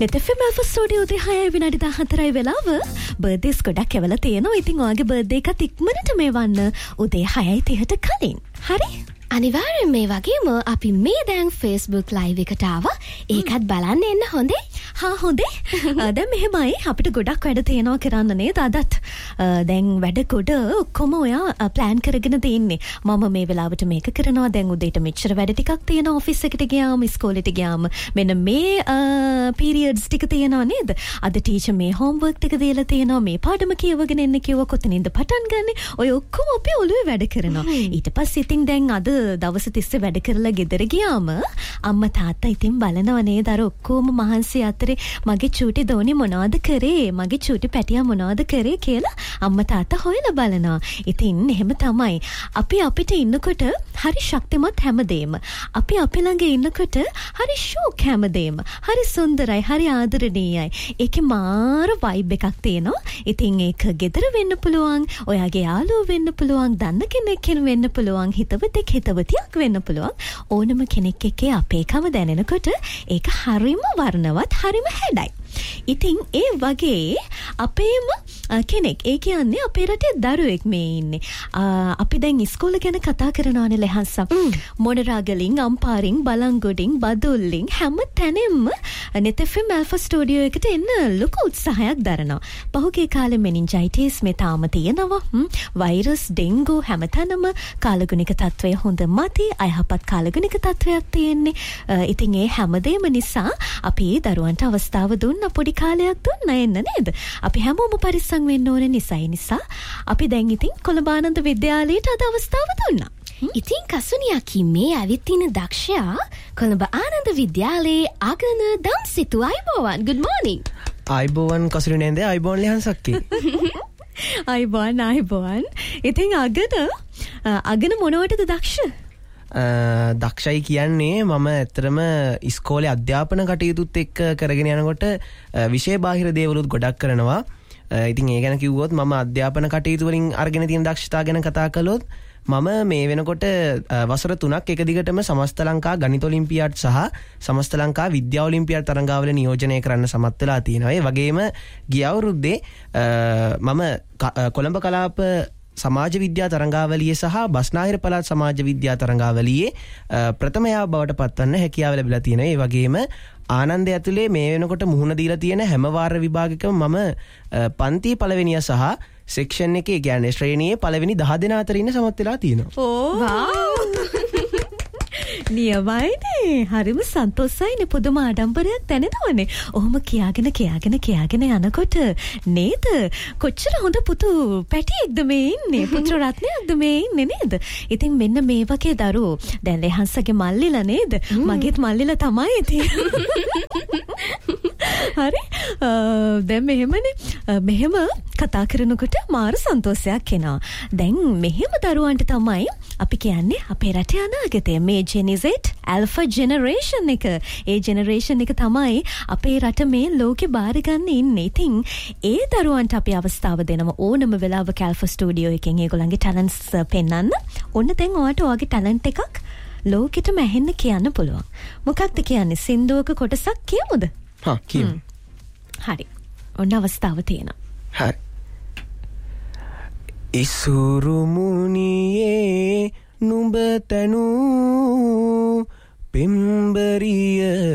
නෙතෙෆෙම studio උදේ 6 විනාඩි 14යි වෙලාව. බර්ත්ඩේස් ගොඩක් ඇවලා තියෙනවා. ඉතින් ඔයාගේ බර්ත්ඩේ එකත් ඉක්මනට මේවන්න උදේ 6:30ට කලින්. හරි? අනිවාර්යෙන් මේ වගේම අපි මේ දැන් Facebook live එකට ආවා. ඒකත් බලන්න එන්න හොඳේ. හා හොඳේ. දැන් මෙහෙමයි අපිට ගොඩක් වැඩ තියෙනවා කරන්න නේද අදත්. දැන් වැඩ ගොඩ ඔක්කොම ඔයා ප්ලෑන් කරගෙන තින්නේ. මම මේ වෙලාවට මේක කරනවා. දැන් උදේට මෙච්චර වැඩ ටිකක් තියෙනවා ඔෆිස් එකට ගියාම ඉස්කෝලේට ගියාම. මෙන්න මේ පීරියඩ්ස් ටික තියෙනවා නේද? අද ටීචර් මේ හෝම්වර්ක් ටික දීලා තියෙනවා. මේ පාඩම කියවගෙන එන්න කිව්වා. කොතනින්ද පටන් ගන්නෙ? ඔය ඔක්කොම අපේ ඔළුවේ වැඩ කරනවා. ඊට පස්සේ ඉතින් දැන් අද දවස් තිස්සේ වැඩ කරලා ගෙදර ගියාම අම්මා තාත්තා ඉතින් බලනවා නේද අර ඔක්කොම මහන්සි අතරේ මගේ චූටි දෝනි මොනවද කරේ මගේ චූටි පැටියා මොනවද කරේ කියලා අම්මා තාත්තා හොයලා බලනවා. ඉතින් එහෙම තමයි. අපි අපිට ඉන්නකොට හරි ශක්තිමත් හැමදේම. අපි ළඟ ඉන්නකොට හරි ෂෝක් හැමදේම. හරි සුන්දරයි, හරි ආදරණීයයි. ඒකේ මාර වයිබ් එකක් තියෙනවා. ඉතින් ඒක ගෙදර වෙන්න පුළුවන්, ඔයාගේ යාළුවෝ වෙන්න පුළුවන්, දන්න කෙනෙක් වෙන්න පුළුවන්, හිතවතෙක් හිතවතියක් වෙන්න පුළුවන්. ඕනම කෙනෙක් එක්කේ අපේකම දැනෙනකොට ඒක හරිම වර්ණවත්, හරිම හැඩයි. ඉතින් ඒ වගේ අපේම කෙනෙක්, ඒ කියන්නේ අපේ රටේ දරුවෙක් මේ ඉන්නේ. අපි දැන් ඉස්කෝල ගැන කතා කරනවානේ ලෙහන්සා. මොනරාගලින්, අම්පාරින්, බලංගොඩින්, බදුල්ලින් හැම තැනින්ම නෙතෙෆෙම් ඇල්ෆා ස්ටුඩියෝ එකට එන්න ලොකු උත්සාහයක් දරනවා. පහුගිය කාලේ මෙනින්ජයිටිස් මේ තාම තියෙනවා. වෛරස්, ඩෙන්ගු හැමතැනම කාලගුණික තත්ත්වය හොඳ මති, අයහපත් කාලගුණික තත්ත්වයක් තියෙන්නේ. ඉතින් ඒ හැමදේම නිසා අපි දරුවන්ට අවස්ථාව දුන්න පොඩි කාලයක් දුන්න එන්න නේද? අපි හැමෝම පරිස්සම් වෙන්න ඕන නිසා අපි දැන් ඉතින් කොළඹ ආනන්ද විද්‍යාලයට අද අවස්ථාව දුන්නා. ඉතින් කසුනියකි මේ ඇවිත් ඉන්න දක්ෂයා කොළඹ ආනන්ද විද්‍යාලයේ අගන දම්සිතු අයිබෝවන්. good morning. අයිබෝවන් කසුනි නේද? අයිබෝන් ලියන්සක්කි. අයිබෝන්. ඉතින් අගන මොනවටද දක්ෂ? දක්ෂයි කියන්නේ මම ඇත්තටම ඉස්කෝලේ අධ්‍යාපන කටයුතුත් එක්ක කරගෙන යනකොට විෂය බාහිර දේවලුත් ගොඩක් කරනවා. ඉතින් ඒ ගැන කිව්වොත් මම අධ්‍යාපන කටයුතු වලින් අරගෙන තියෙන දක්ෂතා ගැන කතා කළොත් මම මේ වෙනකොට වසර 3ක් එක දිගටම සමස්ත ලංකා ගණිත ඔලිම්පියාඩ් සහ සමස්ත ලංකා විද්‍යා ඔලිම්පියාඩ් තරඟාවල නියෝජනය කරන්න සමත් වෙලා තියෙනවා. ඒ වගේම ගිය අවුරුද්දේ මම කොළඹ කලාප සමාජ විද්‍යා තරඟාවලියේ සහ බස්නාහිර පළාත් සමාජ විද්‍යා තරඟාවලියේ ප්‍රථමයා බවට පත්වන්න හැකියාව ලැබිලා තියෙනවා. ඒ වගේම ආනන්ද ඇතුලේ මේ වෙනකොට මුහුණ දීලා තියෙන හැම වාර විභාගයකම මම පන්ති පළවෙනිය සහ සෙක්ෂන් එකේ කියන්නේ ශ්‍රේණියේ පළවෙනි 10 දෙනා අතර ඉන්න සමත් වෙලා තියෙනවා. ඕ වව්. නියමයිනේ. හරිම සන්තෝෂයිනේ. පුදුම ආඩම්බරයක් දැනෙනවනේ. ඔහොම කියාගෙන යනකොට නේද? කොච්චර හොඳ පුතු පැටියෙක්ද මේ ඉන්නේ. පුත්‍ර රත්නයක්ද මේ ඉන්නේ නේද? ඉතින් මෙන්න මේ වගේ දරුවෝ දැන් ලෙහන්සගේ මල්ලිලා නේද? මගේත් මල්ලිලා තමයි ඉතින්. හරි. දැන් මෙහෙමනේ. මෙහෙම කතා කරනකොට මාර සන්තෝෂයක් එනවා. දැන් මෙහෙම දරුවන්ට තමයි අපි කියන්නේ අපේ රටේ අනාගතය. මේ ජෙනිසෙට් ඇල්ෆා ජෙනරේෂන් එක. ඒ ජෙනරේෂන් එක තමයි අපේ රට මේ ලෝකෙ බාර ගන්න ඉන්නේ. ඉතින් ඒ දරුවන්ට අපි අවස්ථාව දෙනවා ඕනම වෙලාවක ඇල්ෆා ස්ටුඩියෝ එකෙන් ඒගොල්ලන්ගේ ටැලන්ට්ස් පෙන්වන්න. ඔන්න දැන් ඔයාට ඔයාගේ ටැලන්ට් එකක් ලෝකෙටම ඇහෙන්න කියන්න පුළුවන්. මොකක්ද කියන්නේ? සින්දුවක කොටසක් කියමුද? කියමු. හරි. ඔන්න අවස්ථාව තියෙනවා. හරි. ඉසුරු මුනියේ නුඹ තනු පෙම්බරිය